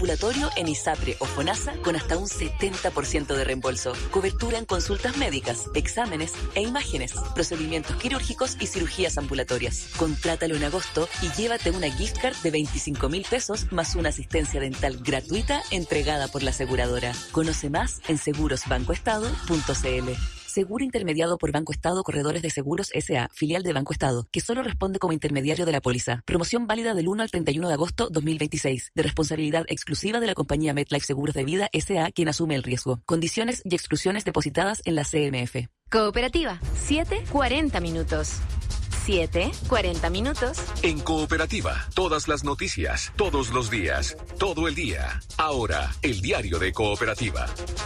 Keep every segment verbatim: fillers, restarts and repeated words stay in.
ambulatorio en ISAPRE o FONASA con hasta un setenta por ciento de reembolso. Cobertura en consultas médicas, exámenes e imágenes, procedimientos quirúrgicos y cirugías ambulatorias. Contrátalo en agosto y llévate una gift card de veinticinco mil pesos más una asistencia dental gratuita entregada por la aseguradora. Conoce más en seguros banco estado punto c l. Seguro intermediado por Banco Estado Corredores de Seguros S A, filial de Banco Estado, que solo responde como intermediario de la póliza. Promoción válida del uno al treinta y uno de agosto dos mil veintiséis, de responsabilidad exclusiva de la compañía MetLife Seguros de Vida S A, quien asume el riesgo. Condiciones y exclusiones depositadas en la C M F. Cooperativa, siete cuarenta minutos. siete cuarenta minutos. En Cooperativa, todas las noticias, todos los días, todo el día. Ahora, el diario de Cooperativa.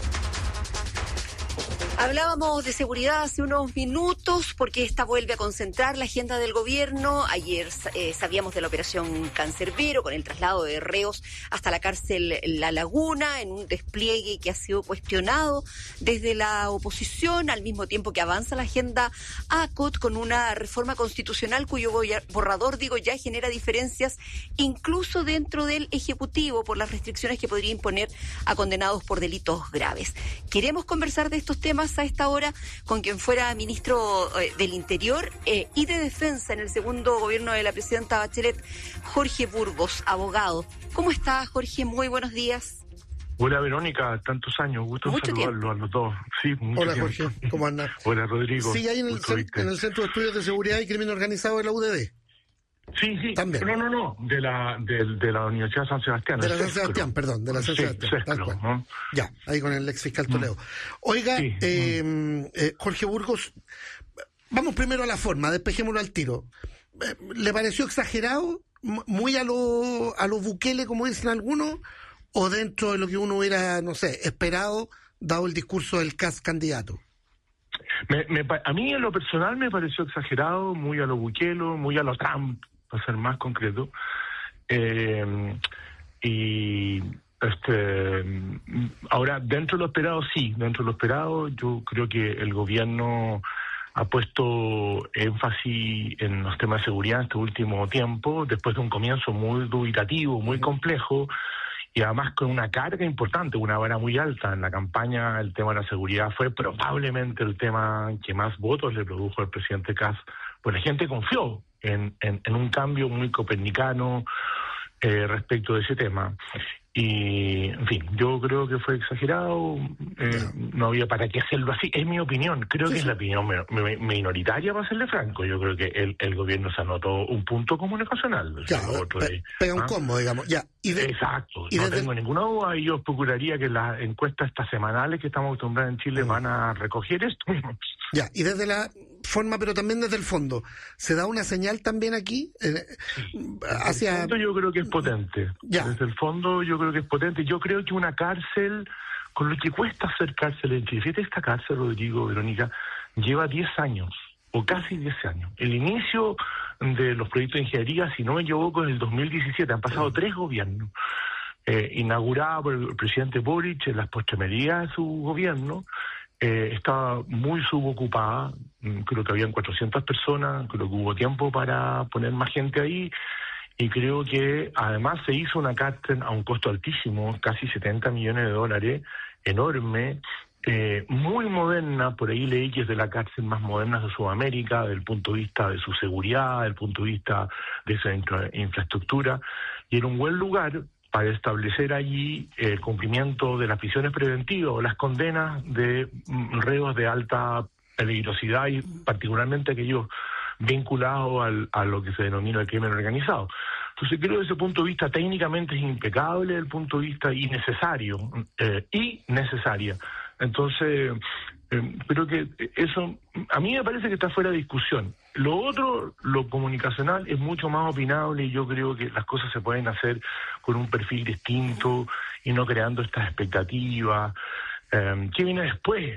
Hablábamos de seguridad hace unos minutos porque esta vuelve a concentrar la agenda del gobierno. Ayer eh, sabíamos de la operación Cancerbero con el traslado de reos hasta la cárcel La Laguna en un despliegue que ha sido cuestionado desde la oposición, al mismo tiempo que avanza la agenda A C O T con una reforma constitucional cuyo borrador, digo, ya genera diferencias incluso dentro del Ejecutivo por las restricciones que podría imponer a condenados por delitos graves. Queremos conversar de estos temas a esta hora con quien fuera ministro eh, del Interior eh, y de Defensa en el segundo gobierno de la presidenta Bachelet, Jorge Burgos, abogado. ¿Cómo está, Jorge? Muy buenos días. Hola, Verónica, tantos años, gusto mucho saludarlo tiempo. A los dos. Sí, mucho Hola, tiempo. Jorge, ¿cómo andas? Hola, Rodrigo. Sí, ahí en el, cen- en el Centro de Estudios de Seguridad y Crimen Organizado de la U D D. Sí, sí. También. No, no, no, de la de, de la Universidad de San Sebastián. De la San Sebastián, perdón, de la San sí, Sebastián. Tal cual. ¿no? Ya, ahí con el ex fiscal Toledo. Oiga, sí. eh, eh, Jorge Burgos, vamos primero a la forma, despejémoslo al tiro. Eh, ¿Le pareció exagerado? ¿Muy a lo, a lo Bukele, como dicen algunos? ¿O dentro de lo que uno hubiera, no sé, esperado, dado el discurso del C A S candidato? Me, me, a mí en lo personal me pareció exagerado, muy a lo Bukele, muy a lo Trump, para ser más concreto. Eh, y este ahora, dentro de lo esperado, sí, dentro de lo esperado, yo creo que el gobierno ha puesto énfasis en los temas de seguridad este último tiempo, después de un comienzo muy dubitativo, muy complejo, y además con una carga importante, una vara muy alta. En la campaña el tema de la seguridad fue probablemente el tema que más votos le produjo al presidente C A S, pues la gente confió en, en, en un cambio muy copernicano eh, respecto de ese tema. Y, en fin, yo creo que fue exagerado, eh, no había para qué hacerlo así, es mi opinión, creo que es la opinión minoritaria, para serle franco. Yo creo que el, el gobierno se anotó un punto comunicacional. Ya, otro pe- de, pega un ¿ah? combo, digamos, ya. Y de, Exacto, y no desde... tengo ninguna duda, y yo procuraría que las encuestas estas semanales que estamos acostumbrados en Chile Mm. van a recoger esto. Ya, y desde la forma, pero también desde el fondo, ¿se da una señal también aquí? Eh, Sí. hacia... Desde el fondo yo creo que es potente. Ya. Desde el fondo yo creo que es potente. Yo creo que una cárcel, con lo que cuesta hacer cárcel en Chile, fíjate, esta cárcel, Rodrigo, Verónica, lleva diez años, o casi diez años. El inicio de los proyectos de ingeniería, si no me equivoco, en el dos mil diecisiete, han pasado tres gobiernos. Eh, inaugurada por el presidente Boric en las postrimerías de su gobierno, eh, estaba muy subocupada, creo que habían cuatrocientas personas, creo que hubo tiempo para poner más gente ahí, y creo que además se hizo una cárcel a un costo altísimo, casi setenta millones de dólares, enorme, eh, muy moderna. Por ahí leí que es de la cárcel más moderna de Sudamérica, desde el punto de vista de su seguridad, desde el punto de vista de su infra- infraestructura, y era un buen lugar para establecer allí el cumplimiento de las prisiones preventivas o las condenas de mm, reos de alta peligrosidad, y particularmente aquellos vinculados al, a lo que se denomina el crimen organizado. Entonces creo que desde ese punto de vista técnicamente es impecable, desde el punto de vista innecesario, eh, y necesaria. Entonces, eh, creo que eso, a mí me parece que está fuera de discusión. Lo otro, lo comunicacional, es mucho más opinable, y yo creo que las cosas se pueden hacer con un perfil distinto y no creando estas expectativas. Eh, ¿Qué viene después?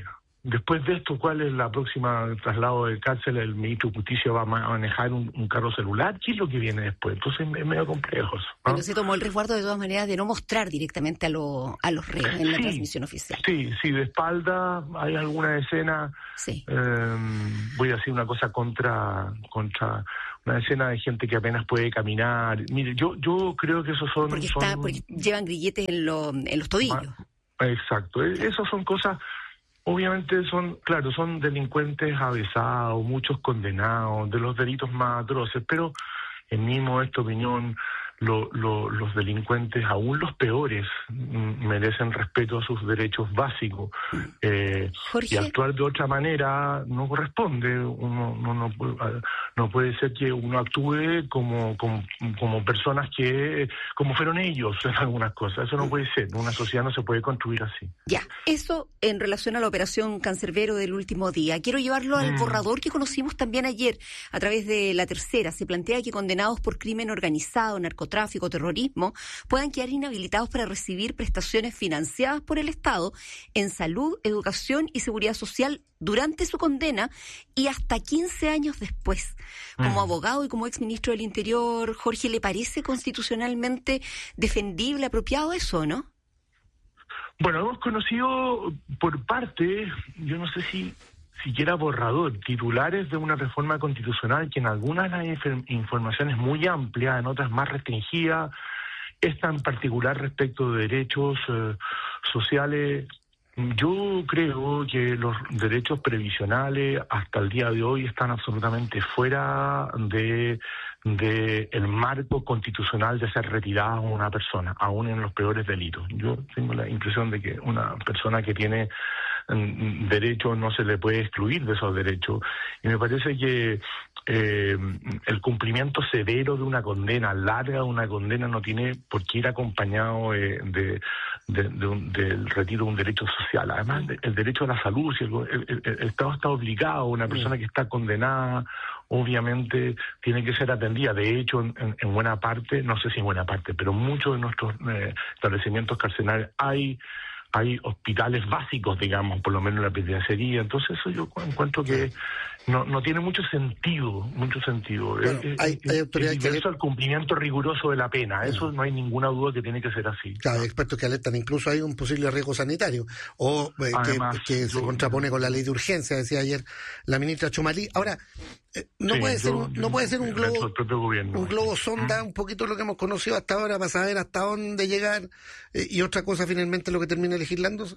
después de esto, ¿cuál es la próxima traslado de cárcel? ¿El ministro de Justicia va a manejar un, un carro celular? ¿Qué es lo que viene después? Entonces es medio complejo eso, ¿no? Pero se tomó el resguardo de todas maneras de no mostrar directamente a, lo, a los reos en la sí, transmisión oficial. Sí, sí, de espalda hay alguna escena, sí. eh, voy a decir una cosa contra, contra una escena de gente que apenas puede caminar. Mire, yo yo creo que esos son... Porque, está, son porque llevan grilletes en, lo, en los tobillos. Exacto, esas son cosas... Obviamente son, claro, son delincuentes avesados, muchos condenados de los delitos más atroces, pero en mi modesta opinión, lo, lo, los delincuentes, aún los peores, m- merecen respeto a sus derechos básicos. Eh, y actuar de otra manera no corresponde. Uno no, no, no puede ser que uno actúe como, como, como personas que, como fueron ellos en algunas cosas. Eso no puede ser. Una sociedad no se puede construir así. Ya, eso en relación a la operación Cancerbero del último día. Quiero llevarlo al Mm. borrador que conocimos también ayer a través de La Tercera. Se plantea que condenados por crimen organizado, narcotráfico, terrorismo, puedan quedar inhabilitados para recibir prestaciones financiadas por el Estado en salud, educación y seguridad social durante su condena y hasta quince años después. Como Mm. abogado y como exministro del Interior, Jorge, ¿le parece constitucionalmente defendible, apropiado eso, no? Bueno, hemos conocido por parte, yo no sé si siquiera borrador, titulares de una reforma constitucional que en algunas de las inf- informaciones muy amplia, en otras más restringida, esta en particular respecto de derechos eh, sociales. Yo creo que los derechos previsionales hasta el día de hoy están absolutamente fuera de, de el marco constitucional de ser retirada a una persona, aún en los peores delitos. Yo tengo la impresión de que una persona que tiene mm, derechos no se le puede excluir de esos derechos. Y me parece que eh, el cumplimiento severo de una condena, larga de una condena, no tiene por qué ir acompañado eh, de, de, de un, del retiro de un derecho social. Además, de, el derecho a la salud, si el, el, el, el Estado está obligado, una persona que está condenada, obviamente tiene que ser atendida. De hecho, en, en, en buena parte, no sé si en buena parte, pero muchos de nuestros eh, establecimientos carcelarios hay hay hospitales básicos, digamos, por lo menos en la penitenciaría. Entonces eso yo encuentro que no no tiene mucho sentido, mucho sentido. Bueno, es, hay, hay autoridades que... que... Eso al cumplimiento riguroso de la pena, Bueno. eso no hay ninguna duda que tiene que ser así. Claro, hay expertos que alertan, incluso hay un posible riesgo sanitario, o eh, Además, que, que yo... se contrapone con la ley de urgencia, decía ayer la ministra Chumalí. Ahora, eh, no sí, puede ser yo, un, no puede ser un globo, gobierno, un globo sonda, un poquito lo que hemos conocido hasta ahora para saber hasta dónde llegar, eh, y otra cosa finalmente lo que termine legislándose.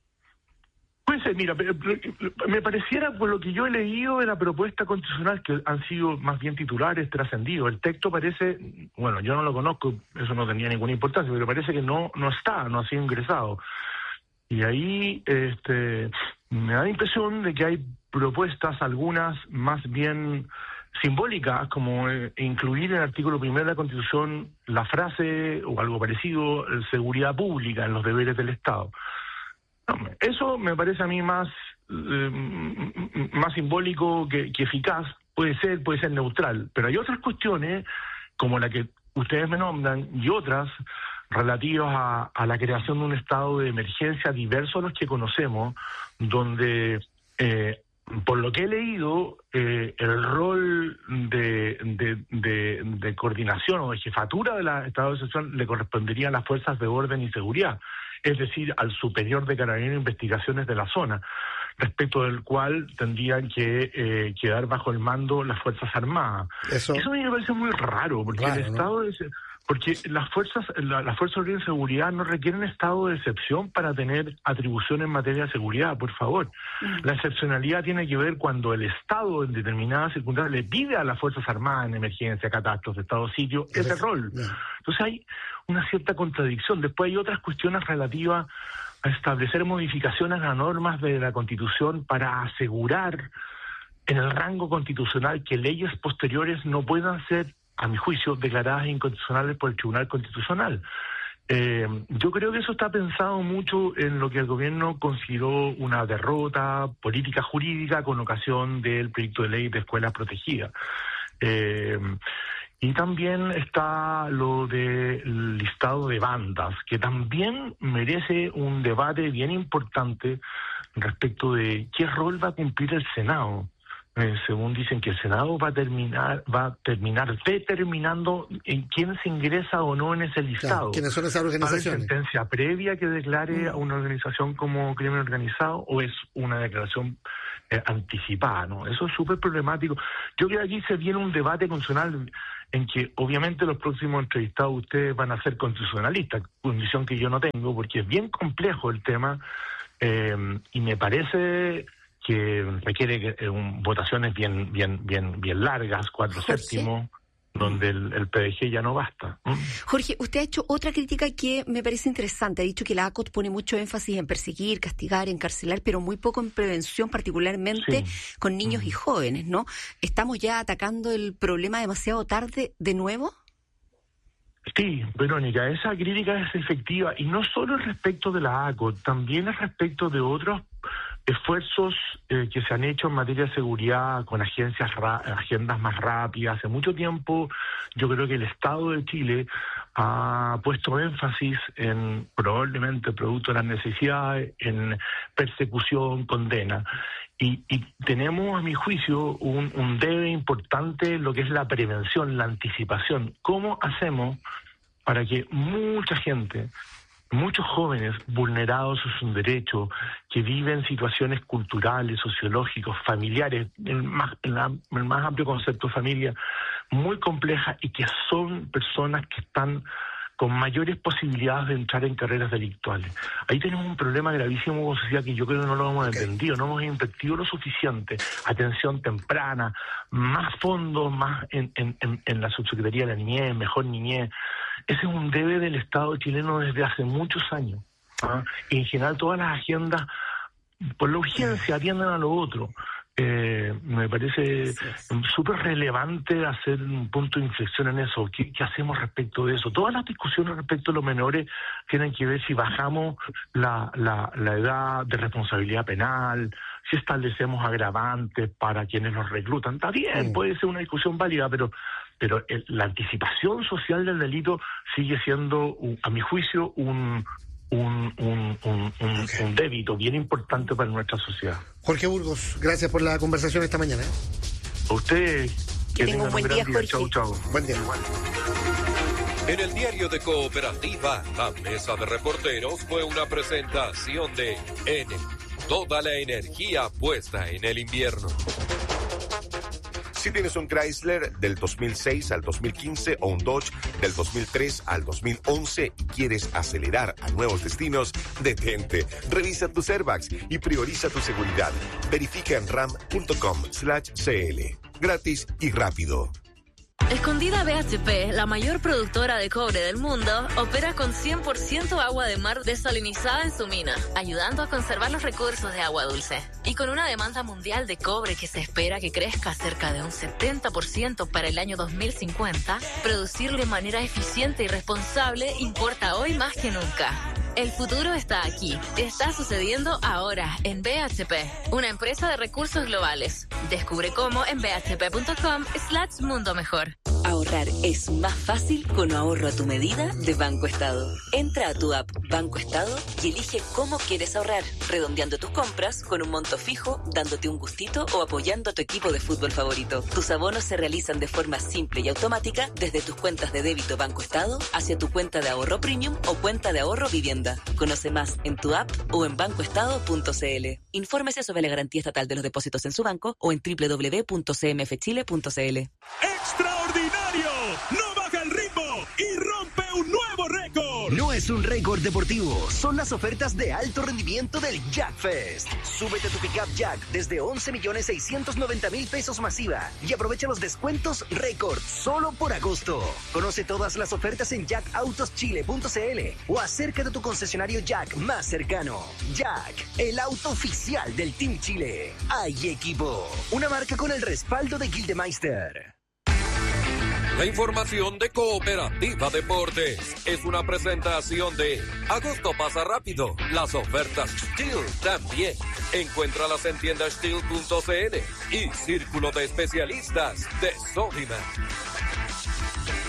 Puede ser, mira, me pareciera por lo que yo he leído de la propuesta constitucional, que han sido más bien titulares, trascendidos. El texto parece, bueno, yo no lo conozco, eso no tenía ninguna importancia, pero parece que no no está, no ha sido ingresado. Y ahí este me da la impresión de que hay propuestas, algunas más bien simbólicas, como eh, incluir en el artículo primero de la Constitución la frase, o algo parecido, seguridad pública en los deberes del Estado. Eso me parece a mí más eh, más simbólico que, que eficaz. Puede ser, puede ser neutral, pero hay otras cuestiones, como la que ustedes me nombran, y otras relativas a, a la creación de un estado de emergencia diverso a los que conocemos, donde, eh, por lo que he leído, eh, el rol de, de, de, de coordinación o de jefatura del estado de excepción le correspondería a las fuerzas de orden y seguridad, es decir, al superior de Carabineros de Investigaciones de la zona, respecto del cual tendrían que eh, quedar bajo el mando las Fuerzas Armadas. Eso, Eso a mí me parece muy raro, porque raro, el Estado ¿no? es... Porque las fuerzas la, las fuerzas de orden y seguridad no requieren estado de excepción para tener atribución en materia de seguridad, por favor. Mm. La excepcionalidad tiene que ver cuando el Estado en determinadas circunstancias le pide a las Fuerzas Armadas en emergencia, catástrofe, estado de sitio, ese es, rol. Yeah. Entonces hay una cierta contradicción. Después hay otras cuestiones relativas a establecer modificaciones a normas de la Constitución para asegurar en el rango constitucional que leyes posteriores no puedan ser, a mi juicio, declaradas inconstitucionales por el Tribunal Constitucional. Eh, yo creo que eso está pensado mucho en lo que el gobierno consideró una derrota política jurídica con ocasión del proyecto de ley de escuelas protegidas. Eh, y también está lo del listado de bandas, que también merece un debate bien importante respecto de qué rol va a cumplir el Senado. Eh, según dicen que el Senado va a terminar va a terminar determinando en quién se ingresa o no en ese listado. Claro, ¿quiénes son esas organizaciones? ¿Hay sentencia previa que declare a una organización como crimen organizado o es una declaración eh, anticipada? ¿No? Eso es súper problemático. Yo creo que aquí se viene un debate constitucional en que obviamente los próximos entrevistados ustedes van a ser constitucionalistas, condición que yo no tengo, porque es bien complejo el tema eh, y me parece que requiere eh, un, votaciones bien bien bien bien largas, cuatro Jorge. séptimos, donde el, el P D G ya no basta. ¿Mm? Jorge, usted ha hecho otra crítica que me parece interesante. Ha dicho que la A C O T pone mucho énfasis en perseguir, castigar, encarcelar, pero muy poco en prevención, particularmente Sí. con niños Mm. y jóvenes, ¿no? ¿Estamos ya atacando el problema demasiado tarde de nuevo? Sí, Verónica, esa crítica es efectiva y no solo respecto de la A C O T, también es respecto de otros esfuerzos eh, que se han hecho en materia de seguridad con agencias ra- agendas más rápidas. Hace mucho tiempo yo creo que el Estado de Chile ha puesto énfasis en, probablemente producto de las necesidades, en persecución, condena. Y, y tenemos, a mi juicio, un, un debe importante en lo que es la prevención, la anticipación. ¿Cómo hacemos para que mucha gente, muchos jóvenes vulnerados a sus derechos, que viven situaciones culturales, sociológicas, familiares, el más, el, el más amplio concepto de familia, muy compleja y que son personas que están con mayores posibilidades de entrar en carreras delictuales? Ahí tenemos un problema gravísimo como sociedad que yo creo que no lo hemos Okay. entendido, no hemos invertido lo suficiente, atención temprana, más fondos, más en, en, en, en la subsecretaría de la niñez, mejor niñez. Ese es un debe del Estado chileno desde hace muchos años. ¿Ah? Y en general todas las agendas, por la urgencia, atienden a lo otro. Eh, me parece súper relevante hacer un punto de inflexión en eso. ¿Qué, ¿Qué hacemos respecto de eso? Todas las discusiones respecto a los menores tienen que ver si bajamos la, la, la edad de responsabilidad penal, si establecemos agravantes para quienes los reclutan. Está bien, Mm. puede ser una discusión válida, pero pero el, la anticipación social del delito sigue siendo, un, a mi juicio, un un, un, un, un, Okay. un débito bien importante para nuestra sociedad. Jorge Burgos, gracias por la conversación esta mañana. ¿eh? A usted, Que tenga un buen día, Jorge. Chau, chau. Buen día. En el diario de Cooperativa, la mesa de reporteros fue una presentación de Enel. Toda la energía puesta en el invierno. Si tienes un Chrysler del dos mil seis al dos mil quince o un Dodge del dos mil tres al dos mil once y quieres acelerar a nuevos destinos, detente, revisa tus airbags y prioriza tu seguridad. Verifica en ram punto com slash cl. Gratis y rápido. Escondida B H P, la mayor productora de cobre del mundo, opera con cien por ciento agua de mar desalinizada en su mina, ayudando a conservar los recursos de agua dulce. Y con una demanda mundial de cobre que se espera que crezca cerca de un setenta por ciento para el año dos mil cincuenta, producirlo de manera eficiente y responsable importa hoy más que nunca. El futuro está aquí. Está sucediendo ahora en B H P, una empresa de recursos globales. Descubre cómo en bhp.com slash mundo mejor. Ahorrar es más fácil con ahorro a tu medida de Banco Estado. Entra a tu app Banco Estado y elige cómo quieres ahorrar, redondeando tus compras con un monto fijo, dándote un gustito o apoyando a tu equipo de fútbol favorito. Tus abonos se realizan de forma simple y automática desde tus cuentas de débito Banco Estado hacia tu cuenta de ahorro premium o cuenta de ahorro vivienda. Conoce más en tu app o en bancoestado punto c l. Infórmese sobre la garantía estatal de los depósitos en su banco o en doble u doble u doble u punto c m f chile punto c l. ¡Extraordinario! ¡No baja el ritmo y rompe un nuevo récord! No es un récord deportivo, son las ofertas de alto rendimiento del Jack Fest. Súbete a tu pickup Jack desde once millones seiscientos noventa mil pesos masiva y aprovecha los descuentos récord solo por agosto. Conoce todas las ofertas en jack autos chile punto c l o acércate a tu concesionario Jack más cercano. Jack, el auto oficial del Team Chile. Hay equipo, una marca con el respaldo de Gildemeister. La información de Cooperativa Deportes es una presentación de Agosto pasa rápido. Las ofertas Steel también. Encuéntralas en tienda steel punto c l y Círculo de Especialistas de Sodimac.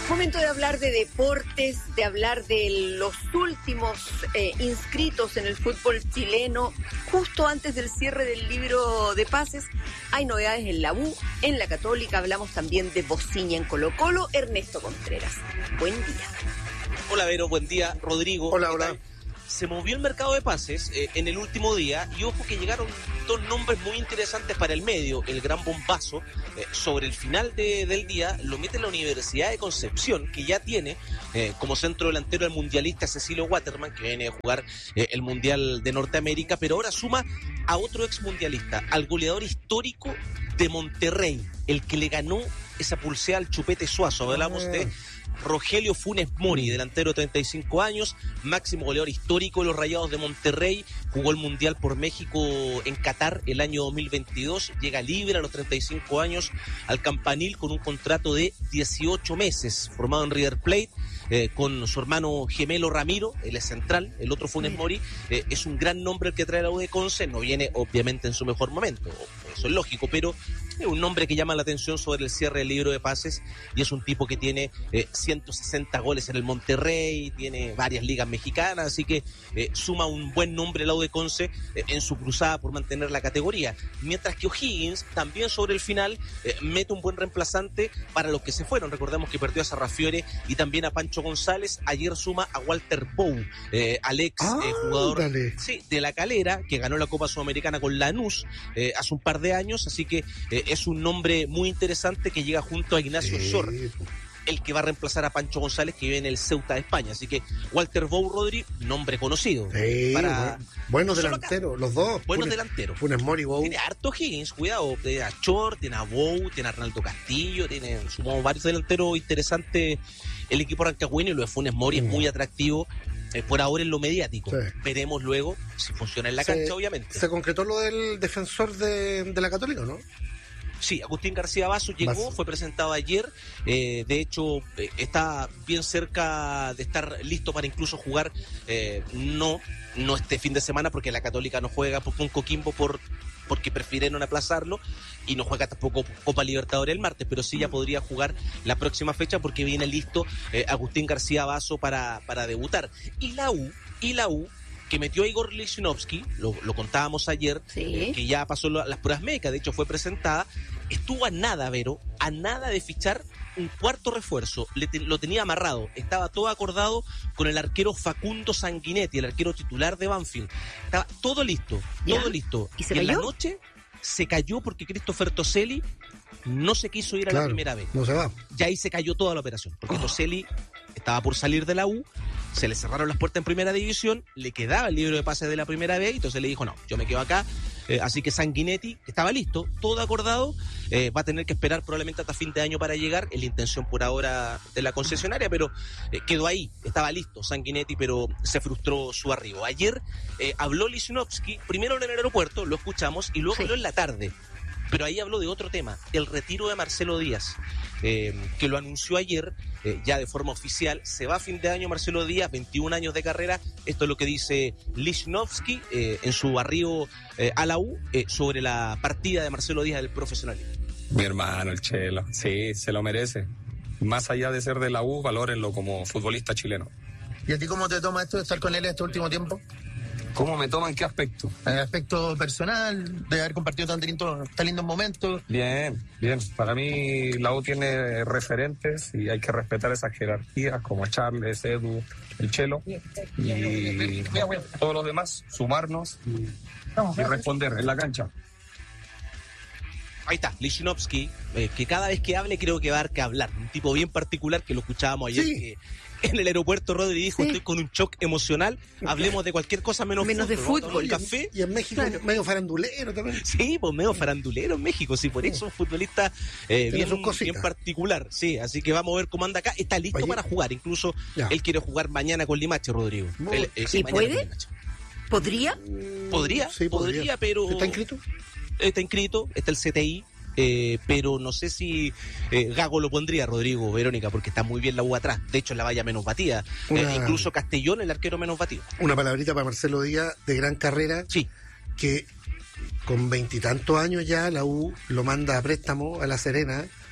Momento de hablar de deportes, de hablar de los últimos eh, inscritos en el fútbol chileno. Justo antes del cierre del libro de pases, hay novedades en la U, en la Católica. Hablamos también de Bociña en Colo-Colo. Ernesto Contreras, buen día. Hola, Vero, buen día. Rodrigo. Hola, hola. Se movió el mercado de pases eh, en el último día y ojo que llegaron dos nombres muy interesantes para el medio. El gran bombazo eh, sobre el final de, del día lo mete la Universidad de Concepción, que ya tiene eh, como centro delantero al mundialista Cecilio Waterman, que viene a jugar eh, el Mundial de Norteamérica, pero ahora suma a otro ex mundialista, al goleador histórico de Monterrey, el que le ganó esa pulsea al Chupete Suazo. Hablamos de Rogelio Funes Mori, delantero de treinta y cinco años, máximo goleador histórico de los Rayados de Monterrey, jugó el Mundial por México en Qatar el año dos mil veintidós, llega libre a los treinta y cinco años al Campanil con un contrato de dieciocho meses, formado en River Plate, eh, con su hermano gemelo Ramiro, él es central, el otro Funes Mori, eh, es un gran nombre el que trae la U de Conce, no viene obviamente en su mejor momento, eso es lógico, pero es un nombre que llama la atención sobre el cierre del libro de pases y es un tipo que tiene eh, ciento sesenta goles en el Monterrey, tiene varias ligas mexicanas, así que eh, suma un buen nombre el U de Conce eh, en su cruzada por mantener la categoría. Mientras que O'Higgins también sobre el final eh, mete un buen reemplazante para los que se fueron. Recordemos que perdió a Sarrafiore y también a Pancho González. Ayer suma a Walter Bow, eh, al ex ah, eh, jugador sí, de La Calera, que ganó la Copa Sudamericana con Lanús eh, hace un par de años, así que eh, es un nombre muy interesante que llega junto a Ignacio sí. Sor, el que va a reemplazar a Pancho González, que vive en el Ceuta de España. Así que Walter Bow, Rodri, nombre conocido. Sí, para... buenos delanteros, los dos. Buenos delanteros. Funes Mori, Bow. Tiene harto Higgins, cuidado. Tiene a Chor, tiene a Bow, tiene a Arnaldo Castillo, tiene sumamos varios delanteros interesantes el equipo rancagüino, y lo de Funes Mori mm. es muy atractivo. Eh, por ahora en lo mediático. Sí. Veremos luego si funciona en la se, cancha, obviamente. ¿Se concretó lo del defensor de, de la Católica, no? Sí, Agustín García Basso llegó, Basso. fue presentado ayer, eh, de hecho eh, está bien cerca de estar listo para incluso jugar, eh, no, no este fin de semana porque la Católica no juega con Coquimbo por porque prefirieron aplazarlo y no juega tampoco Copa Libertadores el martes, pero sí ya podría jugar la próxima fecha porque viene listo eh, Agustín García Basso para, para debutar. Y la U, y la U que metió a Igor Lichnowsky, lo, lo contábamos ayer, sí. eh, que ya pasó lo, las pruebas médicas, de hecho fue presentada, estuvo a nada, Vero, a nada de fichar un cuarto refuerzo, Le te, lo tenía amarrado, estaba todo acordado con el arquero Facundo Sanguinetti, el arquero titular de Banfield, estaba todo listo, ¿Ya? todo listo. ¿Y se y cayó? En la noche se cayó porque Christopher Toselli no se quiso ir a claro, la primera vez. No se va. Ya ahí se cayó toda la operación, porque oh. Toselli estaba por salir de la U, se le cerraron las puertas en primera división, le quedaba el libro de pases de la primera vez, y entonces le dijo, no, yo me quedo acá, eh, así que Sanguinetti, que estaba listo, todo acordado, eh, va a tener que esperar probablemente hasta fin de año para llegar, es la intención por ahora de la concesionaria, pero eh, quedó ahí, estaba listo Sanguinetti, pero se frustró su arribo. Ayer eh, habló Lichnowsky, primero en el aeropuerto, lo escuchamos, y luego sí. habló en la tarde. Pero ahí habló de otro tema, el retiro de Marcelo Díaz, eh, que lo anunció ayer, eh, ya de forma oficial. Se va a fin de año Marcelo Díaz, veintiún años de carrera. Esto es lo que dice Lichnowsky eh, en su arribo eh, a la U eh, sobre la partida de Marcelo Díaz del profesionalismo. Mi hermano, el Chelo, sí, se lo merece. Más allá de ser de la U, valórenlo como futbolista chileno. ¿Y a ti cómo te toma esto de estar con él este último tiempo? ¿Cómo me toma? ¿En qué aspecto? En el aspecto personal, de haber compartido tan lindo, tan lindos momentos. Bien, bien. Para mí la U tiene referentes y hay que respetar esas jerarquías como Charles, Edu, el Chelo y todos los demás, sumarnos y, y responder en la cancha. Ahí está, Lichnowsky, eh, que cada vez que hable creo que va a dar que hablar. Un tipo bien particular que lo escuchábamos ayer, sí. que en el aeropuerto Rodri dijo, sí. estoy con un shock emocional, hablemos de cualquier cosa menos, menos fútbol, de fútbol. Un café. Y en México claro. medio farandulero también. Sí, pues medio farandulero en México, sí, por eso un futbolista eh, bien, bien particular, sí, así que vamos a ver cómo anda acá, está listo Oye. para jugar, incluso ya. él quiere jugar mañana con Limache, Rodrigo. Él, él, ¿Y puede? ¿Podría? Podría, sí, podría, podría, pero... ¿Está inscrito? Está inscrito, está el C T I. Eh, pero no sé si eh, Gago lo pondría, Rodrigo, Verónica, porque está muy bien la U atrás. De hecho, es la valla menos batida. Una... Eh, incluso Castellón, el arquero menos batido. Una palabrita para Marcelo Díaz, de gran carrera. Sí. Que con veintitantos años ya la U lo manda a préstamo a La Serena.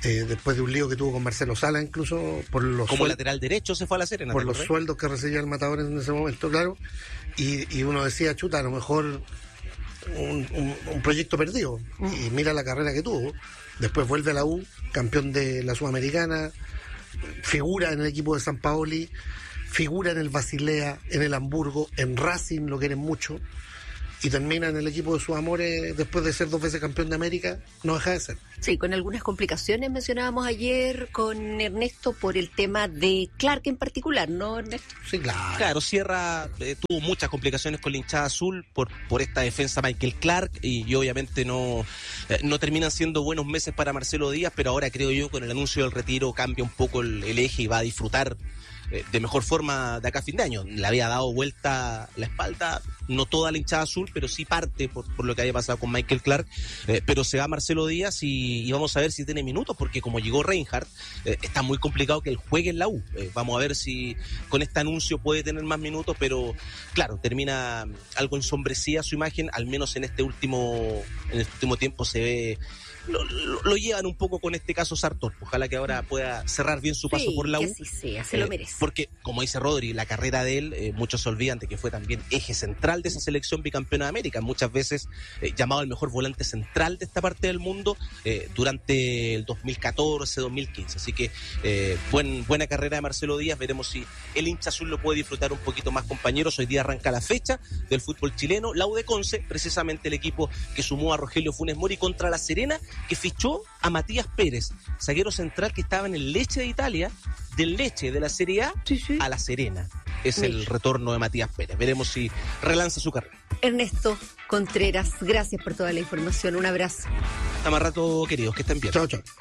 eh, después de un lío que tuvo con Marcelo Sala, incluso por los como suel- lateral derecho se fue a la Serena. por los sueldos que recibía el Matador en ese momento, claro, y, y uno decía, chuta, a lo mejor un, un, un proyecto perdido, y mira la carrera que tuvo. Después vuelve a la U, campeón de la Sudamericana, figura en el equipo de San Paoli, figura en el Basilea, en el Hamburgo, en Racing, lo quieren mucho, y termina en el equipo de sus amores después de ser dos veces campeón de América, no deja de ser. Sí, con algunas complicaciones mencionábamos ayer con Ernesto por el tema de Clark en particular, ¿no, Ernesto? Sí, claro. Claro, Sierra eh, tuvo muchas complicaciones con la hinchada azul por, por esta defensa Michael Clark y, y obviamente no, eh, no terminan siendo buenos meses para Marcelo Díaz, pero ahora creo yo con el anuncio del retiro cambia un poco el, el eje y va a disfrutar eh, de mejor forma de acá a fin de año. Le había dado vuelta la espalda, no toda la hinchada azul, pero sí parte por, por lo que había pasado con Michael Clark, eh, pero se va Marcelo Díaz y, y vamos a ver si tiene minutos, porque como llegó Reinhardt, eh, está muy complicado que él juegue en la U. Eh, vamos a ver si con este anuncio puede tener más minutos, pero claro, termina algo ensombrecida su imagen, al menos en este último, en este último tiempo se ve. Lo, lo, lo llevan un poco con este caso Sartor. Ojalá que ahora pueda cerrar bien su paso Sí, por la U. que así sea, se lo merece. Porque, como dice Rodri, la carrera de él, eh, muchos se olvidan de que fue también eje central de esa selección bicampeona de América. Muchas veces eh, llamado el mejor volante central de esta parte del mundo eh, durante el dos mil catorce, dos mil quince. Así que eh, buen, buena carrera de Marcelo Díaz. Veremos si el hincha azul lo puede disfrutar un poquito más, compañeros. Hoy día arranca la fecha del fútbol chileno. La U de Conce, precisamente el equipo que sumó a Rogelio Funes Mori contra la Serena, que fichó a Matías Pérez, zaguero central que estaba en el Lecce de Italia, del Lecce de la Serie A sí, sí. a la Serena. Es Mira. el retorno de Matías Pérez. Veremos si relanza su carrera. Ernesto Contreras, gracias por toda la información. Un abrazo. Hasta más rato, queridos, que estén bien. Chao, chao.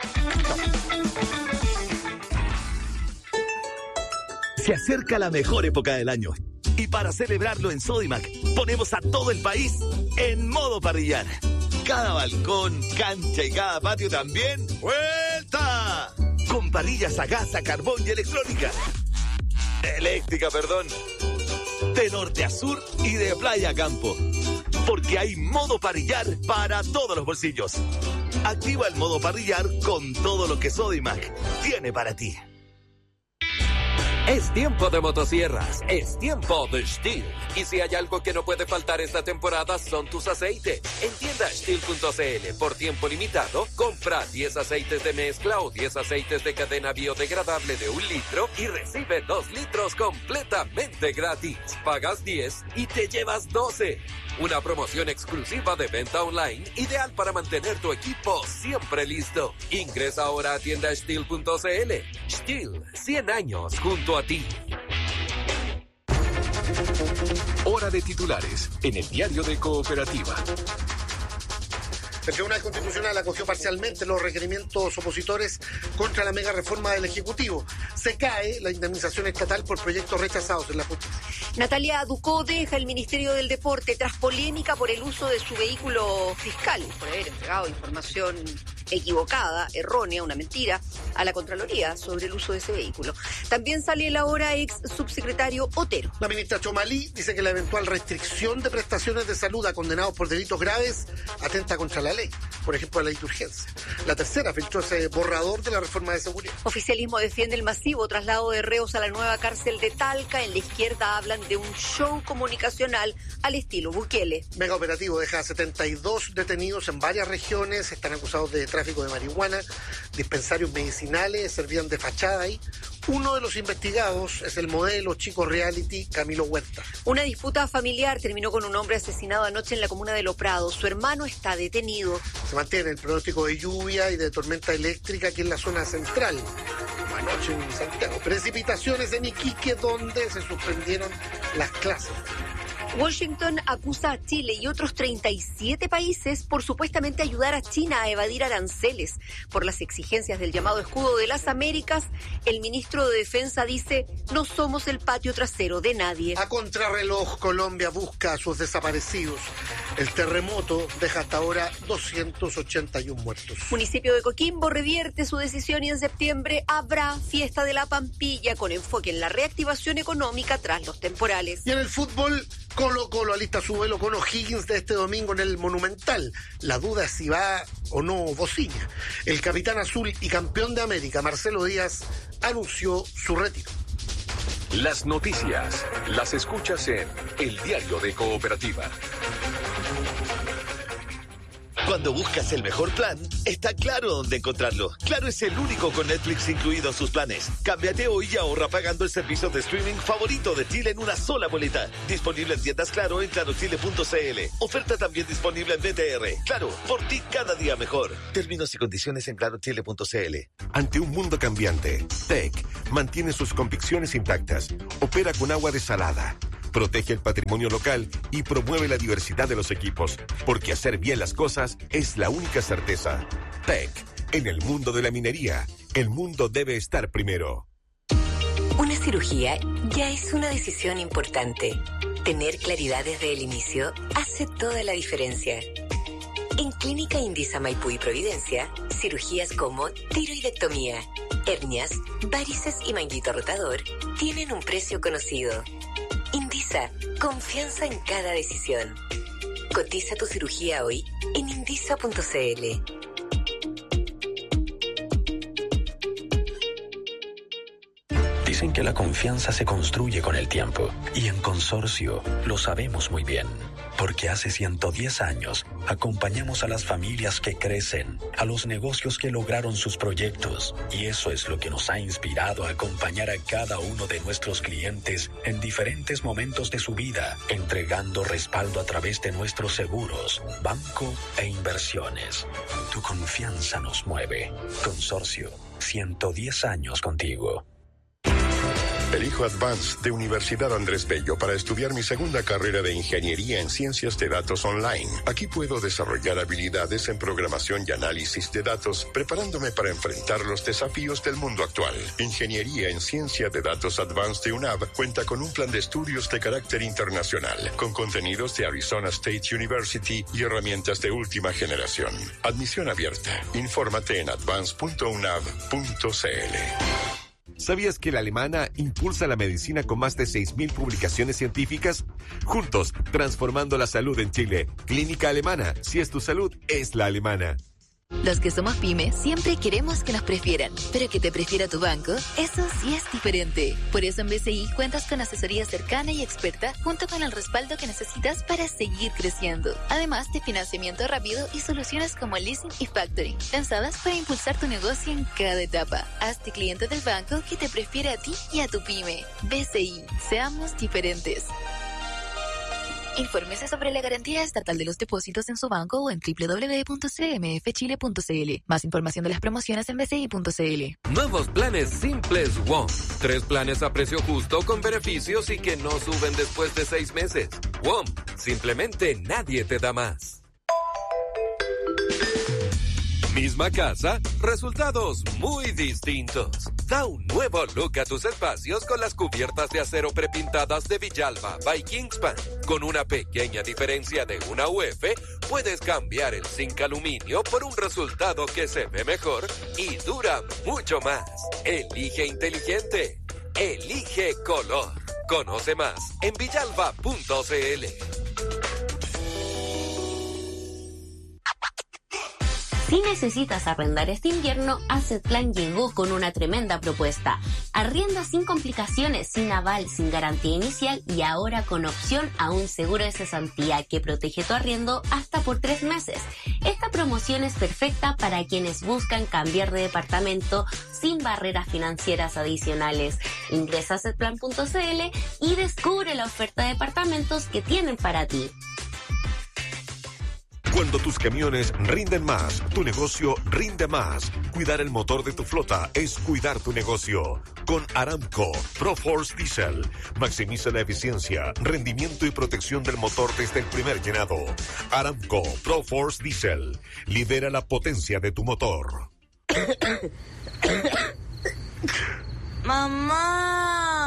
Se acerca la mejor época del año. Y para celebrarlo en Sodimac, ponemos a todo el país en modo parrillar. Cada balcón, cancha y cada patio también, ¡vuelta! Con parrillas a gas, a carbón y electrónica. Eléctrica, perdón. De norte a sur y de playa a campo. Porque hay modo parrillar para todos los bolsillos. Activa el modo parrillar con todo lo que Sodimac tiene para ti. Es tiempo de motosierras, es tiempo de Stihl. Y si hay algo que no puede faltar esta temporada son tus aceites. En tienda Stihl punto c l, por tiempo limitado, compra diez aceites de mezcla o diez aceites de cadena biodegradable de un litro y recibe dos litros completamente gratis. Pagas diez y te llevas doce. Una promoción exclusiva de venta online, ideal para mantener tu equipo siempre listo. Ingresa ahora a tienda Stihl punto c l. Stihl, cien años junto a ti. Hora de titulares en el diario de Cooperativa. El Tribunal Constitucional acogió parcialmente los requerimientos opositores contra la mega reforma del Ejecutivo. Se cae la indemnización estatal por proyectos rechazados en la justicia. Natalia Ducó deja el Ministerio del Deporte tras polémica por el uso de su vehículo fiscal, por haber entregado información equivocada, errónea, una mentira, a la Contraloría sobre el uso de ese vehículo. También sale el ahora ex subsecretario Otero. La ministra Chomalí dice que la eventual restricción de prestaciones de salud a condenados por delitos graves atenta contra la ley, por ejemplo, la ley de urgencia. La tercera filtró ese borrador de la reforma de seguridad. Oficialismo defiende el masivo traslado de reos a la nueva cárcel de Talca. En la izquierda hablan de un show comunicacional al estilo Bukele. Mega operativo deja setenta y dos detenidos en varias regiones. Están acusados de tráfico de marihuana. Dispensarios medicinales servían de fachada ahí. Uno de los investigados es el modelo chico reality Camilo Huerta. Una disputa familiar terminó con un hombre asesinado anoche en la comuna de Loprado. Su hermano está detenido. Se mantiene el pronóstico de lluvia y de tormenta eléctrica aquí en la zona central, como anoche en Santiago. Precipitaciones en Iquique, donde se suspendieron las clases. Washington acusa a Chile y otros treinta y siete países por supuestamente ayudar a China a evadir aranceles. Por las exigencias del llamado escudo de las Américas, el ministro de Defensa dice: no somos el patio trasero de nadie. A contrarreloj, Colombia busca a sus desaparecidos. El terremoto deja hasta ahora doscientos ochenta y uno muertos. Municipio de Coquimbo revierte su decisión y en septiembre habrá fiesta de la Pampilla con enfoque en la reactivación económica tras los temporales. Y en el fútbol, Colo Colo alista su vuelo con O'Higgins de este domingo en el Monumental. La duda es si va o no Bociña. El capitán azul y campeón de América, Marcelo Díaz, anunció su retiro. Las noticias las escuchas en El Diario de Cooperativa. Cuando buscas el mejor plan, está Claro dónde encontrarlo. Claro es el único con Netflix incluido en sus planes. Cámbiate hoy y ahorra pagando el servicio de streaming favorito de Chile en una sola boleta. Disponible en tiendas Claro en claro chile punto c l. Oferta también disponible en B T R. Claro, por ti cada día mejor. Términos y condiciones en claro chile punto c l. Ante un mundo cambiante, T E C mantiene sus convicciones intactas. Opera con agua desalada. Protege el patrimonio local y promueve la diversidad de los equipos, porque hacer bien las cosas es la única certeza. T E C, en el mundo de la minería, el mundo debe estar primero. Una cirugía ya es una decisión importante. Tener claridad desde el inicio hace toda la diferencia. En Clínica Indisa Maipú y Providencia, cirugías como tiroidectomía, hernias, varices y manguito rotador tienen un precio conocido. Indisa, confianza en cada decisión. Cotiza tu cirugía hoy en indisa punto c l. Dicen que la confianza se construye con el tiempo, y en Consorcio lo sabemos muy bien, porque hace ciento diez años acompañamos a las familias que crecen, a los negocios que lograron sus proyectos, y eso es lo que nos ha inspirado a acompañar a cada uno de nuestros clientes en diferentes momentos de su vida, entregando respaldo a través de nuestros seguros, banco e inversiones. Tu confianza nos mueve. Consorcio, ciento diez años contigo. Elijo Advanced de Universidad Andrés Bello para estudiar mi segunda carrera de Ingeniería en Ciencias de Datos Online. Aquí puedo desarrollar habilidades en programación y análisis de datos, preparándome para enfrentar los desafíos del mundo actual. Ingeniería en Ciencia de Datos Advanced de U N A V cuenta con un plan de estudios de carácter internacional, con contenidos de Arizona State University y herramientas de última generación. Admisión abierta. Infórmate en advance punto u n a v punto c l. ¿Sabías que la Alemana impulsa la medicina con más de seis mil publicaciones científicas? Juntos, transformando la salud en Chile. Clínica Alemana. Si es tu salud, es la alemana. Los que somos pymes siempre queremos que nos prefieran, pero que te prefiera tu banco, eso sí es diferente. Por eso en B C I cuentas con asesoría cercana y experta junto con el respaldo que necesitas para seguir creciendo. Además de financiamiento rápido y soluciones como leasing y factoring, pensadas para impulsar tu negocio en cada etapa. Hazte cliente del banco que te prefiere a ti y a tu pyme. B C I, seamos diferentes. Infórmese sobre la garantía estatal de los depósitos en su banco o en doble u doble u doble u punto c m f chile punto c l. Más información de las promociones en b c i punto c l. Nuevos planes simples W O M. Tres planes a precio justo con beneficios y que no suben después de seis meses. W O M. Simplemente nadie te da más. Misma casa, resultados muy distintos. Da un nuevo look a tus espacios con las cubiertas de acero prepintadas de Villalba by Kingspan. Con una pequeña diferencia de una U F, puedes cambiar el zinc aluminio por un resultado que se ve mejor y dura mucho más. Elige inteligente. Elige color. Conoce más en villalba punto c l. Si necesitas arrendar este invierno, Asset Plan llegó con una tremenda propuesta. Arrienda sin complicaciones, sin aval, sin garantía inicial y ahora con opción a un seguro de cesantía que protege tu arriendo hasta por tres meses. Esta promoción es perfecta para quienes buscan cambiar de departamento sin barreras financieras adicionales. Ingresa a asset plan punto c l y descubre la oferta de departamentos que tienen para ti. Cuando tus camiones rinden más, tu negocio rinde más. Cuidar el motor de tu flota es cuidar tu negocio. Con Aramco ProForce Diesel. Maximiza la eficiencia, rendimiento y protección del motor desde el primer llenado. Aramco ProForce Diesel. Lidera la potencia de tu motor. Mamá.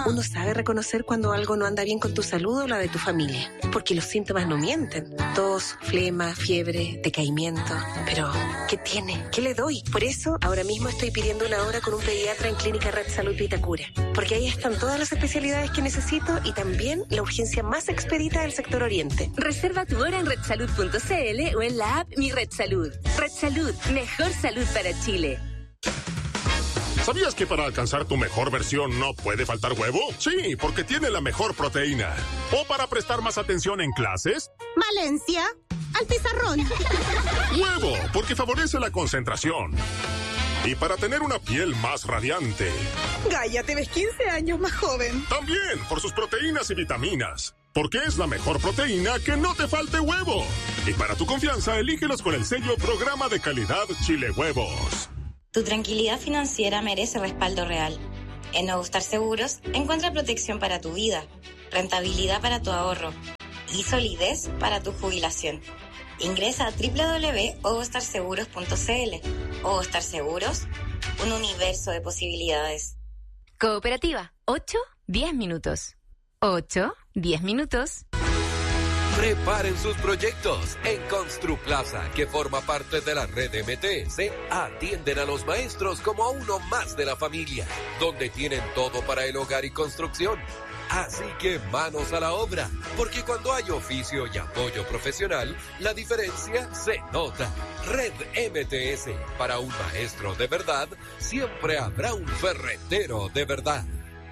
Uno sabe reconocer cuando algo no anda bien con tu salud o la de tu familia, porque los síntomas no mienten. Tos, flema, fiebre, decaimiento. Pero, ¿qué tiene? ¿Qué le doy? Por eso, ahora mismo estoy pidiendo una hora con un pediatra en Clínica Red Salud Vitacura, porque ahí están todas las especialidades que necesito y también la urgencia más expedita del sector oriente. Reserva tu hora en red salud punto c l o en la app Mi Red Salud. Red Salud, mejor salud para Chile. ¿Sabías que para alcanzar tu mejor versión no puede faltar huevo? Sí, porque tiene la mejor proteína. ¿O para prestar más atención en clases? Valencia, al pizarrón. Huevo, porque favorece la concentración. Y para tener una piel más radiante. Gaia, te ves quince años más joven. También por sus proteínas y vitaminas. Porque es la mejor proteína que no te falte huevo. Y para tu confianza, elígelos con el sello Programa de Calidad Chile Huevos. Tu tranquilidad financiera merece respaldo real. En Ogostar Seguros, encuentra protección para tu vida, rentabilidad para tu ahorro y solidez para tu jubilación. Ingresa a doble u doble u doble u punto ogostar seguros punto c l. Ogostar Seguros, un universo de posibilidades. Cooperativa, ocho, diez minutos. ocho, diez minutos. Preparen sus proyectos. En Construplaza, que forma parte de la red M T S, atienden a los maestros como a uno más de la familia, donde tienen todo para el hogar y construcción. Así que manos a la obra, porque cuando hay oficio y apoyo profesional, la diferencia se nota. Red M T S, para un maestro de verdad, siempre habrá un ferretero de verdad.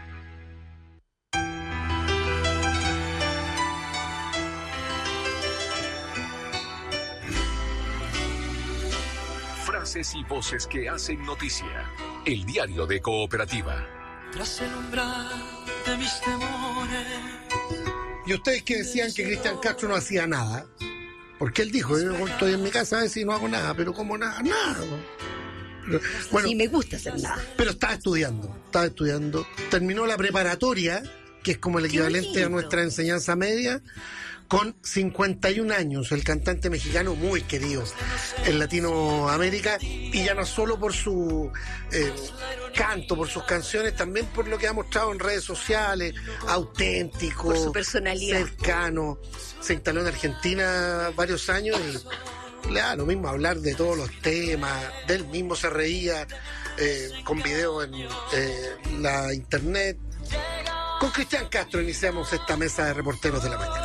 Frases y voces que hacen noticia. El diario de Cooperativa. Tras el umbral de mis temores. Y ustedes que decían que Cristian Castro no hacía nada, porque él dijo, yo estoy en mi casa a ver si no hago nada, pero como nada, nada. Pero, bueno, sí me gusta hacer nada. Pero estaba estudiando, estaba estudiando. Terminó la preparatoria, que es como el equivalente a nuestra enseñanza media, con cincuenta y un años, el cantante mexicano muy querido en Latinoamérica, y ya no solo por su eh, canto, por sus canciones, también por lo que ha mostrado en redes sociales, auténtico, por su personalidad, cercano. Se instaló en Argentina varios años y le da lo mismo hablar de todos los temas, del mismo se reía, eh, con video en eh, la internet. Con Cristian Castro iniciamos esta mesa de reporteros de la mañana.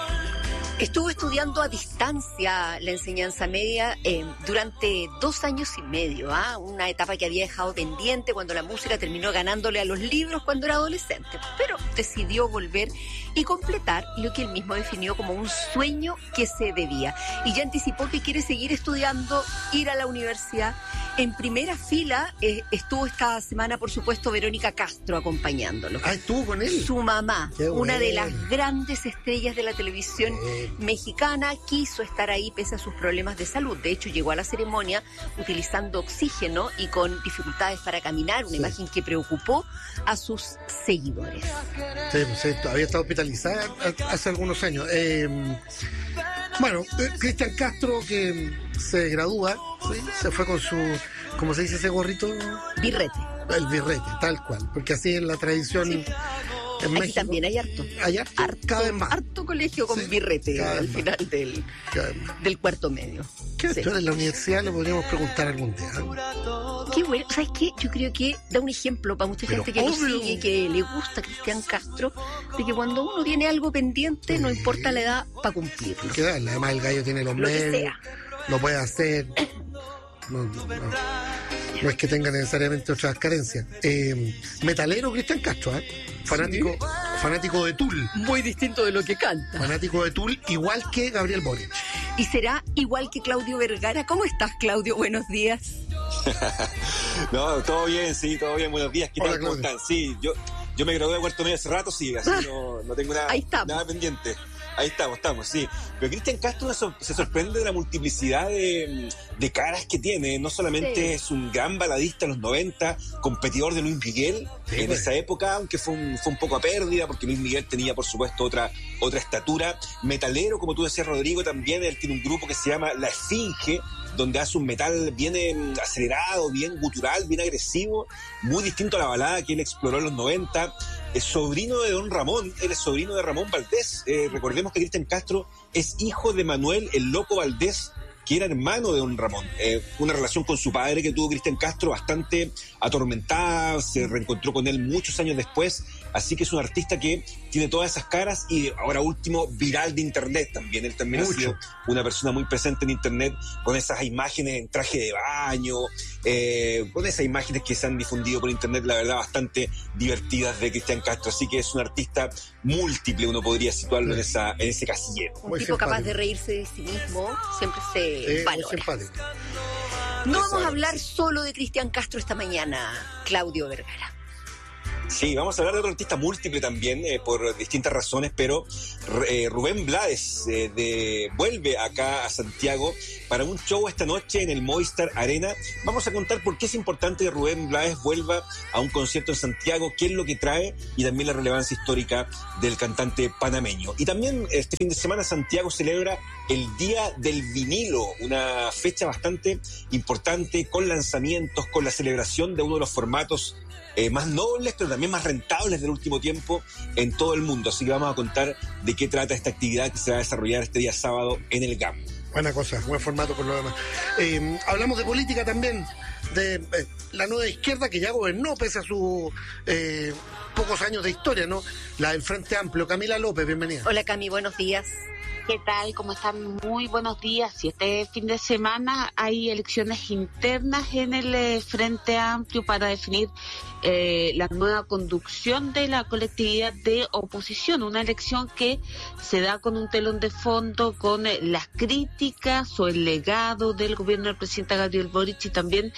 Estuvo estudiando a distancia la enseñanza media eh, durante dos años y medio, ¿ah? Una etapa que había dejado pendiente cuando la música terminó ganándole a los libros cuando era adolescente, pero decidió volver y completar lo que él mismo definió como un sueño que se debía. Y ya anticipó que quiere seguir estudiando, ir a la universidad. En primera fila eh, estuvo esta semana, por supuesto, Verónica Castro acompañándolo. Ah, estuvo con él. Su mamá, Qué una bueno. de las grandes estrellas de la televisión eh. mexicana, quiso estar ahí pese a sus problemas de salud. De hecho, llegó a la ceremonia utilizando oxígeno y con dificultades para caminar, una sí. imagen que preocupó a sus seguidores. Sí, sí, había estado hospitalizada hace algunos años. Eh, bueno, eh, Cristian Castro, que se gradúa, ¿sí? Se fue con su, ¿cómo se dice ese gorrito? Birrete. El birrete, tal cual, porque así es la tradición. Sí. En Aquí México también hay harto. Hay harto, harto cada vez más. Harto colegio con sí, birrete al más. final del, del cuarto medio. ¿Qué sí. esto en la universidad? Lo podríamos preguntar algún día. Qué bueno. ¿Sabes qué? Yo creo que da un ejemplo para mucha Pero gente que obvio. lo sigue, que le gusta a Cristian Castro, de que cuando uno tiene algo pendiente, sí. no importa la edad para cumplirlo. ¿Qué da? Además, el gallo tiene los lo medios, que sea. lo puede hacer. No, no, no. no es que tenga necesariamente otras carencias. Eh, metalero Cristian Castro, ¿eh? Fanático, sí. fanático de Tool. Muy distinto de lo que canta. Fanático de Tool, igual que Gabriel Boric. Y será igual que Claudio Vergara. ¿Cómo estás, Claudio? Buenos días. No, todo bien, sí, todo bien. Buenos días. ¿Qué Hola, tal? ¿Cómo Claudio. están? Sí, yo, yo me gradué de cuarto medio hace rato, sí, así no, no tengo nada, nada pendiente. Ahí estamos, estamos, sí. Pero Cristian Castro se sorprende de la multiplicidad de, de caras que tiene. No solamente sí. es un gran baladista en los noventa, competidor de Luis Miguel sí, en pues. esa época, aunque fue un, fue un poco a pérdida, porque Luis Miguel tenía, por supuesto, otra, otra estatura. Metalero, como tú decías, Rodrigo, también él tiene un grupo que se llama La Esfinge, donde hace un metal bien acelerado, bien gutural, bien agresivo, muy distinto a la balada que él exploró en los noventa. es sobrino de don Ramón, él es sobrino de Ramón Valdés. Eh, recordemos que Cristian Castro es hijo de Manuel el Loco Valdés, que era hermano de don Ramón. Eh, una relación con su padre que tuvo Cristian Castro bastante atormentada, se reencontró con él muchos años después, así que es un artista que tiene todas esas caras y ahora último, viral de internet también. Él también Mucho. ha sido una persona muy presente en internet con esas imágenes en traje de baño, eh, con esas imágenes que se han difundido por internet, la verdad, bastante divertidas de Cristian Castro, así que es un artista múltiple, uno podría situarlo en, esa, en ese casillero. Un muy tipo simpático. Capaz de reírse de sí mismo, siempre se eh, valora. No vamos a hablar solo de Cristian Castro esta mañana, Claudio Vergara. Sí, vamos a hablar de otro artista múltiple también, eh, por distintas razones, pero eh, Rubén Blades eh, de, vuelve acá a Santiago para un show esta noche en el Movistar Arena. Vamos a contar por qué es importante que Rubén Blades vuelva a un concierto en Santiago, qué es lo que trae y también la relevancia histórica del cantante panameño. Y también este fin de semana Santiago celebra el Día del Vinilo, una fecha bastante importante con lanzamientos, con la celebración de uno de los formatos Eh, más nobles, pero también más rentables del último tiempo en todo el mundo. Así que vamos a contar de qué trata esta actividad que se va a desarrollar este día sábado en el G A M. Buena cosa, buen formato por lo demás. Eh, hablamos de política también, de eh, la nueva izquierda que ya gobernó pese a sus eh, pocos años de historia, ¿no? La del Frente Amplio. Camila López, bienvenida. Hola Cami, buenos días. ¿Qué tal? ¿Cómo están? Muy buenos días. Y este fin de semana hay elecciones internas en el eh, Frente Amplio para definir eh, la nueva conducción de la colectividad de oposición. Una elección que se da con un telón de fondo, con eh, las críticas o el legado del gobierno del presidente Gabriel Boric y también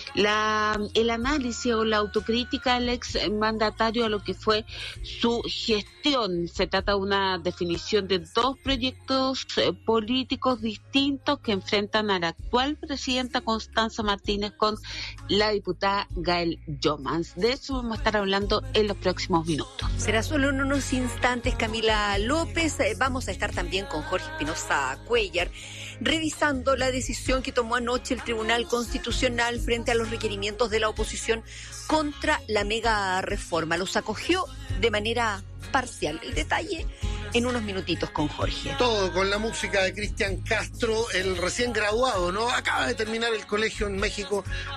la el análisis o la autocrítica del ex mandatario a lo que fue su gestión. Se trata de una definición de dos proyectos políticos distintos que enfrentan a la actual presidenta Constanza Martínez con la diputada Gael Jomans. De eso vamos a estar hablando en los próximos minutos. Será solo en unos instantes, Camila López. Vamos a estar también con Jorge Espinosa Cuellar, revisando la decisión que tomó anoche el Tribunal Constitucional frente a los requerimientos de la oposición contra la mega reforma. Los acogió de manera parcial. El detalle en unos minutitos con Jorge. Todo con la música de Cristian Castro, el recién graduado, ¿no? Acaba de terminar el colegio en México.